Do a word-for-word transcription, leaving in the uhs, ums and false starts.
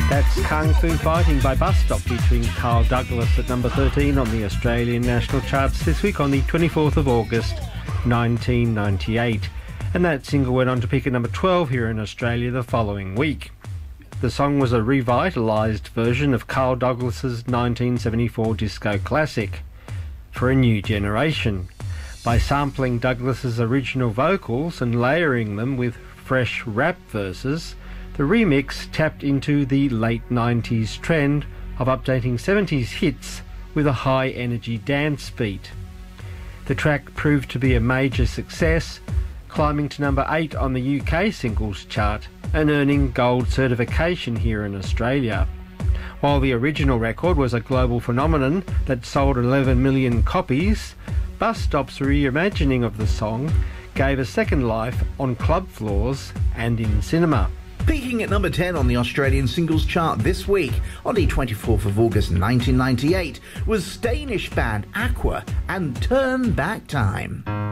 That's Kung Fu Fighting by Bus Stop featuring Carl Douglas at number thirteen on the Australian national charts this week on the twenty-fourth of August nineteen ninety-eight. And that single went on to peak at number twelve here in Australia the following week. The song was a revitalised version of Carl Douglas's nineteen seventy-four disco classic, For a New Generation, by sampling Douglas's original vocals and layering them with fresh rap verses. The remix tapped into the late nineties trend of updating seventies hits with a high-energy dance beat. The track proved to be a major success, climbing to number eight on the U K singles chart and earning gold certification here in Australia. While the original record was a global phenomenon that sold eleven million copies, Bus Stop's reimagining of the song gave a second life on club floors and in cinema. Peaking at number ten on the Australian singles chart this week, on the twenty-fourth of August nineteen ninety-eight, was Danish band Aqua and Turn Back Time.